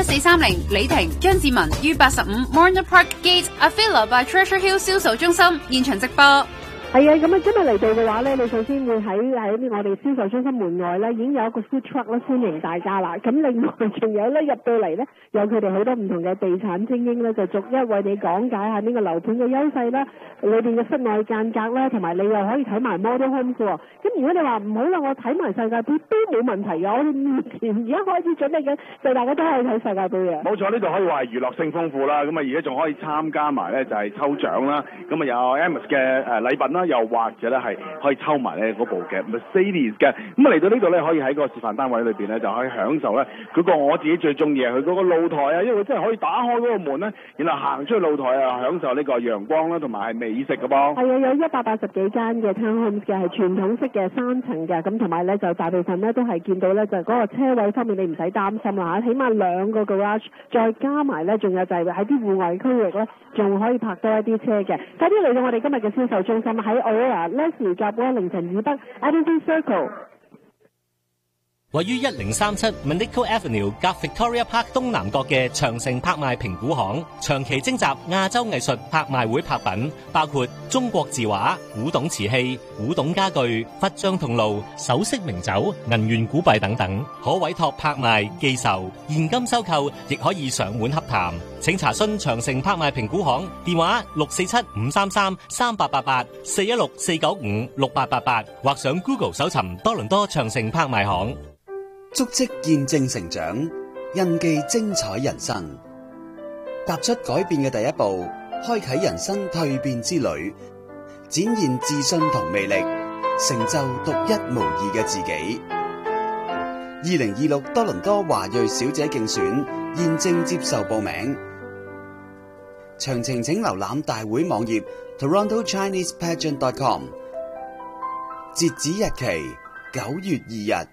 7430李婷張志文於85 Morner Park Gate Avila by Treasure Hill 銷售中心現場直播。 係啊，咁啊今日嚟到嘅話咧，你首先會喺我哋銷售中心門外咧，已經有一個 food truck 咧歡迎大家啦。咁另外仲有咧入到嚟咧，有佢哋好多唔同嘅地產精英咧，就逐一為你講解下呢個樓盤嘅優勢啦，裏邊嘅室內間隔啦，同埋你又可以睇埋 model homes 喎。咁如果你話唔好啦，我睇埋世界盃都冇問題㗎。我哋目前而家開始準備緊，就大家都可以睇世界盃嘅。 冇錯，呢度可以話係娛樂性豐富啦。咁啊，而家仲可以參加埋咧就係抽獎啦。咁啊有 Amos 嘅禮品啦。又或者咧係可以抽埋咧嗰部嘅 Mercedes 嘅，咁啊嚟到呢度咧可以喺個示範單位裏邊咧就可以享受咧嗰個我自己最中意佢嗰個露台啊，因為佢真係可以打開嗰個門咧，然後行出去露台啊，享受呢個陽光啦，同埋係美食嘅噃。係啊，有 180幾間嘅 townhomes 嘅係傳統式嘅3層嘅，咁同埋咧就大部分咧都係見到咧就嗰個車位方面你唔使擔心啦嚇，起碼2個 garage， 再加埋咧仲有就係喺啲戶外區域咧仲可以泊多一啲車嘅。快啲嚟到我哋今日嘅銷售中心喺Leslie 夾 Wellington 以北 Edmonton Circle， 位於1037 Monaco Avenue 夾 Victoria Park 東南角嘅長城拍賣評估行，長期徵集亞洲藝術拍賣會拍品，包括中國字畫、古董瓷器、古董家具、佛像銅爐、首飾名酒、銀元古幣等等，可委託拍賣、寄售、現金收購，亦可以上門洽談。請查詢長城拍賣評估行電話647-533-3888 416-495-6888，或上 Google 搜尋多倫多長城拍賣行。 足跡見證成長，印記精彩人生。踏出改變嘅第一步，開啟人生蛻變之旅，展現自信同魅力，成就獨一無二嘅自己。2026多倫多華裔小姐競選現正接受報名，詳情請瀏覽大會網頁 TorontoChinesePageant.com， 截止日期9月2日。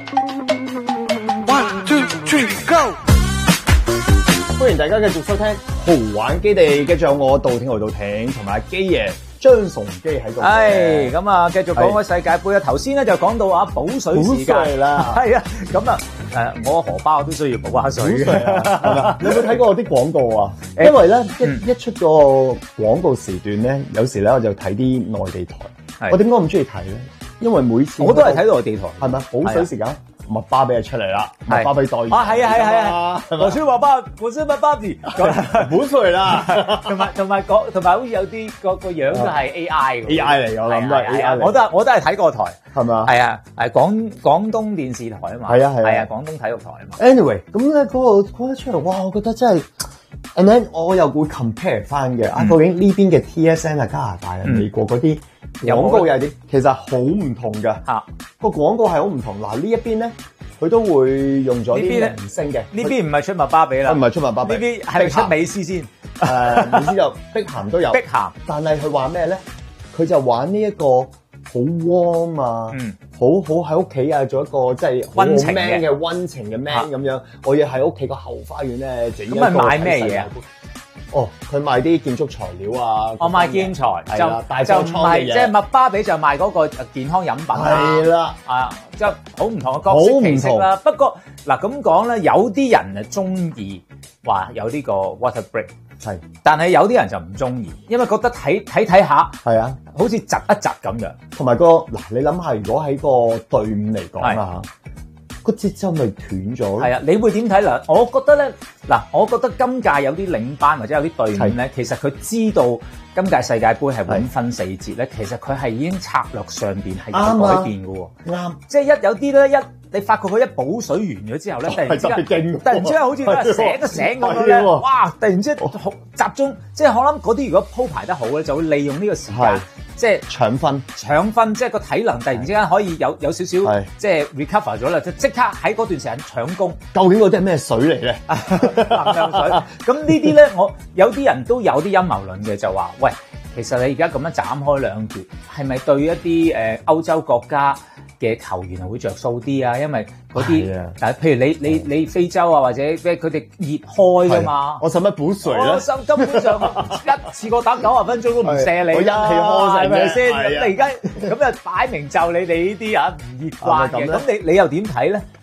1, 2, 3, go！ 歡迎大家繼續收聽豪玩基地，繼續有我杜挺同埋基爺張崇基喺度。 係咁啊，繼續講開世界盃啊！頭先咧就講到啊補水時間啦， 係啊，咁啊我荷包都需要補下水嘅。 你有冇睇過我啲廣告啊？因為咧一出個廣告時段咧，有時咧我就睇啲內地台。我點解咁中意睇咧？因為每次我都係睇內地台， 係咪補水時間？麥巴比就出嚟啦，麥巴比代言啊，係啊，我先麥巴，我先麥巴比， 補水啦， 同埋好似有啲個樣都係 AI 嚟㗎，我諗都係 AI 嚟。 我都係睇過台， 係咪啊？ 係啊，係廣東電視台啊嘛，係啊，廣東體育台啊嘛。 Anyway，咁咧嗰個出嚟，哇！我覺得真係 ，and then 我又會 compare 翻嘅，究竟呢邊嘅 TSN 啊、加拿大啊、美國嗰啲廣告又係啲，其實好唔同㗎。個廣告係好唔同。嗱呢一邊咧，佢都會用咗啲明星嘅。呢邊唔係出麥巴比啦， 唔係出麥巴比。 呢邊係咪出美斯先？ 美斯就碧咸都有。碧咸，但係佢話咩咧？佢就玩呢一個好 warm 啊，好喺屋企啊，做一個即係溫情嘅溫情嘅 man 咁樣。我要喺屋企個後花園咧整一個。咁買咩嘢啊？ 哦，佢賣啲建築材料啊， 我賣建材就大貨倉嘅嘢， 即係麥巴比就賣嗰個健康飲品係啦， 即係好唔同嘅角色其色啦。不過嗱咁講咧，有啲人啊中意話有呢個 water break， 係，但係有啲人就唔中意，因為覺得睇下係啊，好似窒一窒咁樣。同埋你諗下，如果喺個隊伍嚟講啊。個節奏咪斷咗咯？ 係啊，你會點睇嗱？我覺得咧，我覺得今屆有啲領班或者有啲隊伍咧，其實佢知道今屆世界盃係會分4節咧，其實佢係已經策略上邊係有改變嘅喎。啱，即係有啲咧你發覺佢一補水完咗之後咧，突然之間好似醒一醒咁樣咧，哇！突然之間好集中，即係我諗嗰啲如果鋪排得好咧，就會利用呢個時間。即係搶分，即係個體能突然之間可以有少少即係 recover 咗啦，就即刻喺嗰段時間搶攻。 究竟嗰啲係咩水嚟咧？ 能量水。咁呢啲咧，我有啲人都有啲陰謀論嘅，就話喂，其實你而家咁樣斬開兩截，係咪對一啲歐洲國家嘅球員係會着數啲啊？因為嗰啲譬如你非洲啊，或者咩佢哋熱開㗎嘛。 我使乜補水咧？ 根本上一次過打90分鐘都唔射你， 我一氣呵成。係咪先？ 咁你而家咁就擺明就你哋呢啲唔熱慣嘅，咁你又點睇咧？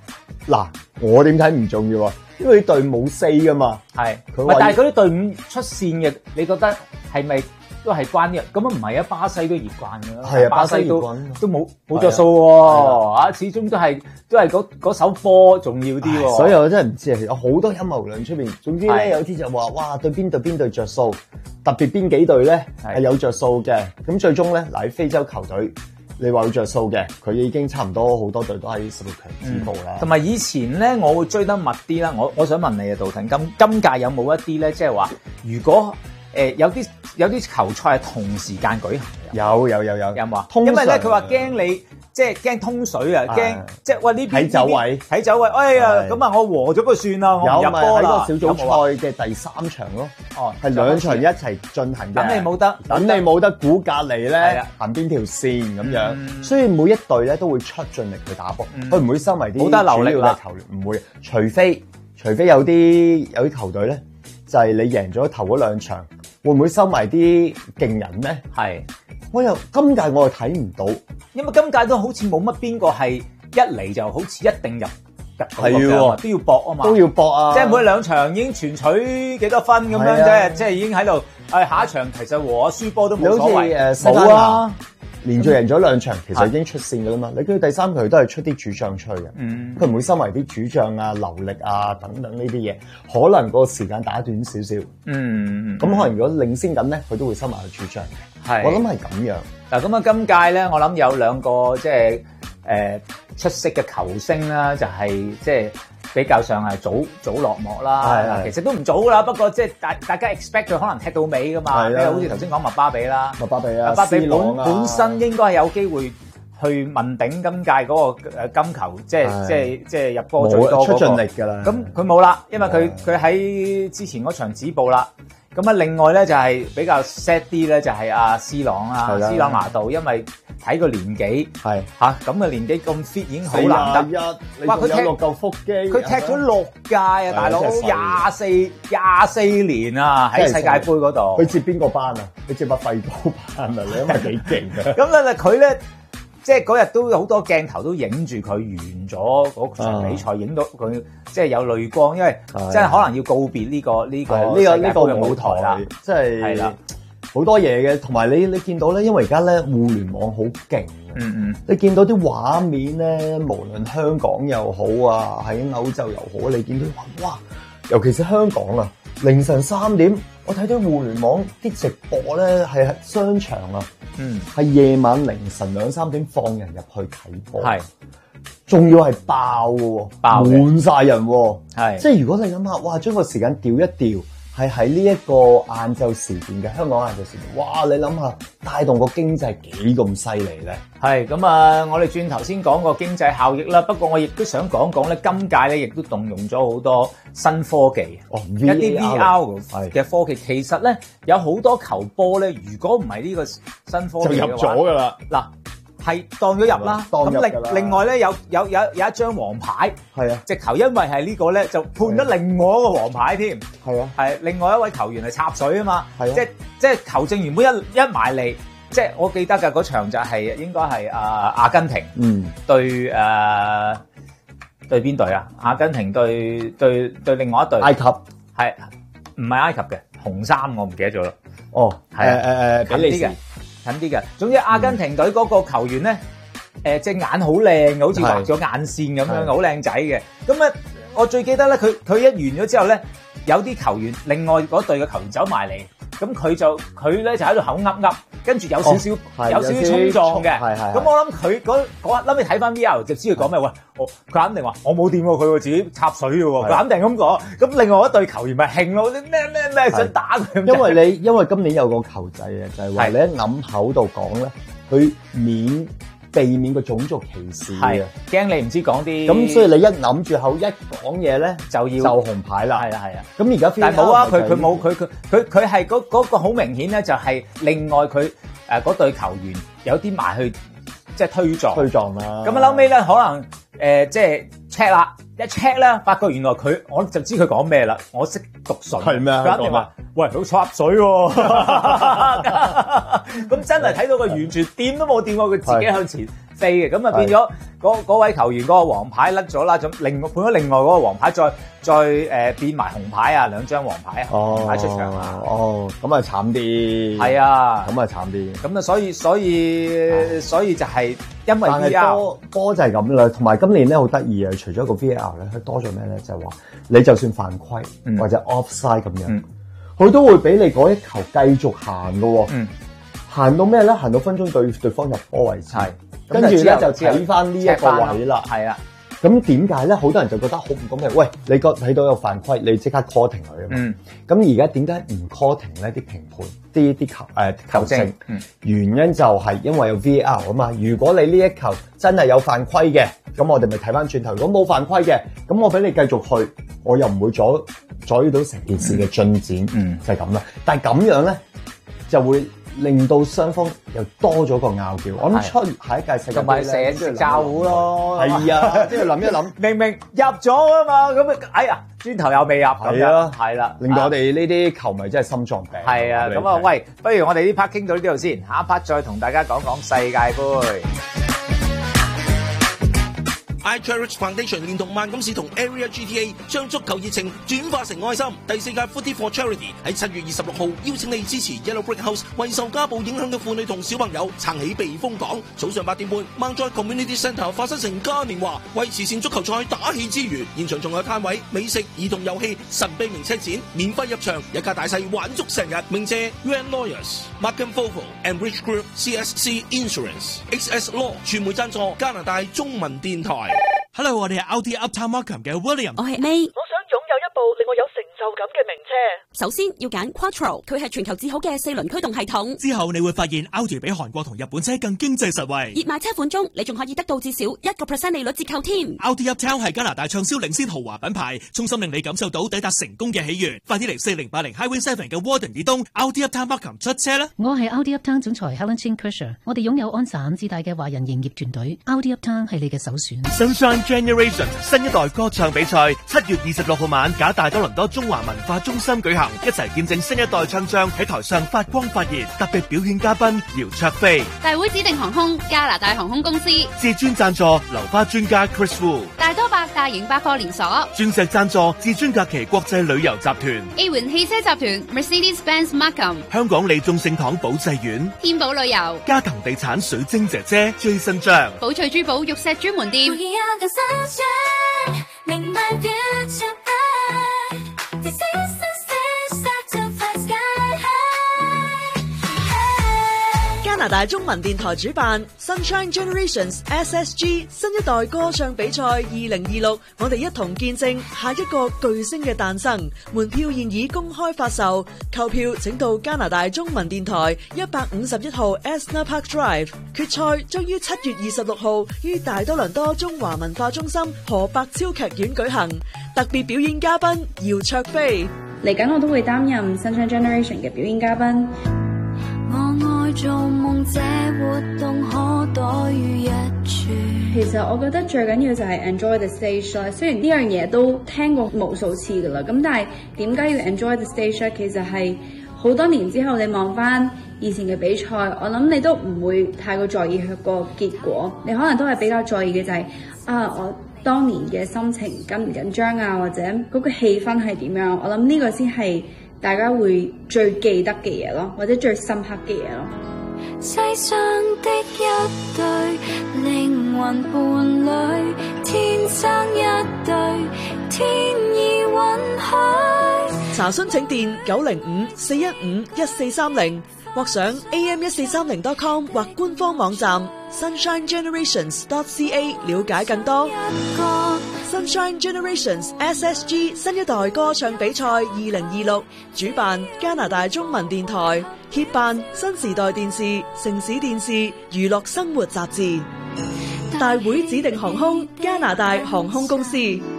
嗱，我點睇唔重要啊？因為隊冇4噶嘛。 係。 佢話但係嗰啲隊伍出線嘅，你覺得係咪都係關呢？咁啊唔係啊，巴西都熱慣㗎啦。 係啊， 巴西都都冇着數喎。啊，始終都係嗰手波重要啲喎。 所以我真係唔知啊，有好多陰謀論出邊。總之咧，有啲就話哇對邊隊着數，特別邊幾隊咧係有着數嘅。咁最終咧嗱喺非洲球隊。你話要着數嘅，佢已經差唔多好多隊都喺16強止步啦。 同埋以前咧，我會追得密啲啦。我想問你啊，杜騰，今屆有冇一啲咧，即係話如果有啲球賽係同時間舉行嘅？有冇啊？因為咧，佢話驚你即係驚通水啊，驚即係喂呢邊睇走位，哎呀咁啊，我和咗佢算啦，我唔入波啦。 喺個小組賽嘅第3場咯，係2場一齊進行嘅。 咁你冇得估隔離咧行邊條線咁樣，所以每一隊咧都會出盡力去打波，佢唔會收埋啲主要嘅球員，唔會，除非有啲球隊咧，就係你贏咗頭嗰2場，會唔會收埋啲勁人咧？係。今屆我又睇唔到， 因為今屆都好似冇乜邊個係一嚟就好似一定入係喎，都要搏啊嘛， 都要搏啊！ 即係每2場已經全取幾多分咁樣，即係已經喺度。下一場其實和輸波都冇所謂，冇啊！ 連續贏咗2場，其實已經出線噶啦嘛。你跟住第3場都係出啲主將出去嘅，佢唔會收埋啲主將啊、流力啊等等呢啲嘢，可能個時間打短少少。咁可能如果領先緊咧，佢都會收埋個主將。我諗係咁樣。 嗱咁啊，今屆咧，我諗有2個即係出色嘅球星啦，就係即係比較上係早落幕啦。其實都唔早啦，不過即係大家 expect 佢可能踢到尾噶嘛。好似頭先講麥巴比啦，麥巴比本身應該係有機會去問鼎今屆嗰個金球，即係入波最多出盡力㗎啦。 咁佢冇啦，因為佢喺之前嗰場止步啦。咁啊，另外咧就係比較 sad 啲咧，就係阿 C 朗啊，C 朗拿度，因為睇個年紀係嚇咁嘅年紀咁 fit 已經好難得。哇！佢踢落嚿腹肌，佢踢咗6屆啊，大佬24年啊，喺世界盃嗰度。 佢接邊個班啊？佢接乜費高班啊？你諗下幾勁啊！ 咁咧佢咧。即係嗰日都好多鏡頭都影住佢完咗嗰場比賽，影到佢即係有淚光，因為真係可能要告別呢個舞台啦， 即係好多嘢嘅。同埋你見到咧，因為而家咧互聯網好勁，你見到啲畫面咧，無論香港又好啊，喺歐洲又好，你見到哇，尤其是香港啊，凌晨3點，我睇到互聯網啲直播咧係商場啊。係夜晚凌晨2、3點放人入去睇波，仲要係爆嘅喎，滿晒人喎，即係如果你諗下，哇，將個時間調一調，係喺呢一個晏晝時段嘅香港晏晝時段，哇，你諗下帶動個經濟幾咁犀利咧？ 係咁啊！我哋轉頭先講個經濟效益啦，不過我亦都想講講咧，今屆咧亦都動用咗好多新科技，一啲 VR 嘅科技。其實咧有好多球波咧，如果唔係呢個新科技嘅話，就入咗噶啦。嗱，係當咗入啦。咁另外咧有一張黃牌，係啊，直頭因為係呢個咧就判咗另外一個黃牌添。係啊，係另外一位球員係插水啊嘛。係啊，即係球證原本一埋嚟。即係我記得嘅嗰場就係應該係阿根廷對邊隊啊？阿根廷對另外一隊埃及，係唔係埃及嘅紅衫？我唔記得咗啦。哦，係比利時近啲嘅。總之阿根廷隊嗰個球員咧，隻眼好靚嘅，好似畫咗眼線咁樣，好靚仔嘅。咁啊，我最記得咧，佢一完咗之後咧，有啲球員另外嗰隊嘅球員走埋嚟。咁佢咧就喺度口噏噏，跟住有少少衝撞嘅。咁我諗佢嗰諗你睇翻 VR 就知佢講咩喎？佢肯定話我冇掂過佢，自己插水嘅喎。佢肯定咁講。咁另外一隊球員咪興咯，咩想打佢。 因為今年有個球制嘅，就係話你一揞口度講咧，佢避免個種族歧視嘅， 驚你唔知講啲。 咁所以你一揞住口一講嘢咧，就紅牌啦。係啊。咁而家但係冇啊，佢冇佢係嗰個好明顯咧，就係另外佢嗰隊球員有啲埋去即係推撞啦。咁啊，後尾咧可能即係 check 啦，一 check 咧，發覺原來我就知佢講咩啦，我識讀唇。係咩？佢一定話：喂，好插水喎！咁真係睇到佢完全掂都冇掂過，佢自己向前飛嘅，咁啊變咗嗰位球員嗰個黃牌甩咗啦，咁判咗另外嗰個黃牌，再變埋紅牌啊，兩張黃牌啊，紅牌出場啊。 咁啊慘啲。係啊， 咁啊慘啲。 咁啊，所以就係因為 VR 波就係咁啦，同埋今年咧好得意啊，除咗個 VR 咧，佢多咗咩咧？就係話你就算犯規或者 offside 咁樣，佢都會俾你嗰一球繼續行噶喎。行到咩咧？行到分鐘對方入波為止。跟住咧就睇翻呢一個位啦。係啊。咁點解咧？好多人就覺得好唔公平。喂，你睇到有犯規，你即刻 call 停佢啊嘛。咁而家點解唔 call 停咧？啲評判啲球證，原因就係因為有 VR 啊嘛。如果你呢一球真係有犯規嘅，咁我哋咪睇翻轉頭。如果冇犯規嘅，咁我俾你繼續去，我又唔會阻擾到成件事嘅進展。就係咁啦。但係咁樣咧就會令到雙方又多咗個拗撬。我諗出下一屆世界盃同埋成日食炸糊咯。係啊，即係諗一諗，明明入咗啊嘛，咁哎呀，磚頭又未入。係啊，係啦，令到我哋呢啲球迷真係心臟病。係啊，咁啊，喂，不如我哋呢 part 傾到呢度先，下一 part 再同大家講講世界盃。 iCherish Foundation 連同萬錦市同 Area GTA 將足球熱情轉化成愛心。第4屆 Footy for Charity 喺7月26號邀請你支持 Yellow Brick House 為受家暴影響嘅婦女同小朋友撐起避風港。早上8點半，孟在 Community Centre 發生成嘉年華，為慈善足球賽打氣之餘，現場仲有攤位、美食、兒童遊戲、神秘名車展，免費入場，一家大細玩足成日。鳴謝 UN Lawyers、Markham Fovo、and Rich Group、CSC Insurance、XS Law 傳媒贊助加拿大中文電台。 Hello， 我哋係 Audi Uptown Markham 嘅 William。 我係 May。我想擁有一部令我有成就感嘅名車。首先要揀 Quattro， 佢係全球至好嘅4輪驅動系統。 之後你會發現 Audi 比韓國同日本車更經濟實惠。 熱賣車款中，你仲可以得到至少1% 利率折扣添。 Audi Uptown 係加拿大暢銷領先豪華品牌，衷心令你感受到抵達成功嘅喜悅。快啲嚟4080 Highway 7嘅 Warden 以東 Audi Uptown Markham 出車啦！ 我係 Audi Uptown 總裁 Helen Chin Kershaw， 我哋擁有安省至大嘅華人營業團隊。Audi Uptown 係你嘅首選。 Sunshine Generation 新一代歌唱比賽7月26號晚，假大多倫多中華文化中心舉行，一齊見證新一代唱將喺台上發光發熱。特別表演嘉賓姚焯菲， 大會指定航空加拿大航空公司， 至尊贊助流花專家 Chris Wu， 大多百大型百貨連鎖， 鑽石贊助至尊假期國際旅遊集團， A 環汽車集團 Mercedes-Benz Markham， 香港利眾聖堂寶濟苑， 天寶旅遊， 加藤地產水晶姐姐 Jason 張， 寶翠珠寶玉石專門店。 加拿大中文電台主辦 Sunshine Generations SSG 新一代歌唱比賽2026，我哋一同見證下一個巨星嘅誕生。門票現已公開發售，購票請到加拿大中文電台151號 Esner Park Drive。決賽將於7月26號於大多倫多中華文化中心何伯超劇院舉行。特別表演嘉賓姚焯菲， 嚟緊我都會擔任 Sunshine Generation 嘅表演嘉賓。我愛做夢，這活動可多於一處。其實我覺得最緊要就係 enjoy the stage 啦。雖然呢樣嘢都聽過無數次噶啦，咁但係點解要 enjoy the stage 咧？其實係好多年之後你望翻以前嘅比賽，我諗你都唔會太過在意佢個結果，你可能都係比較在意嘅就係我當年嘅心情緊唔緊張啊，或者嗰個氣氛係點樣？我諗呢個先係大家會最記得嘅嘢咯，或者最深刻嘅嘢咯。世上的一對靈魂伴侶，天生一對，天意允許。 查詢請電905-415-1430，或上 am1430.com 或官方網站 sunshinegenerations.ca 了解更多。Sunshine Generations SSG 新一代歌唱比賽2026，主辦加拿大中文電台，協辦新時代電視、城市電視、娛樂生活雜誌，大會指定航空加拿大航空公司。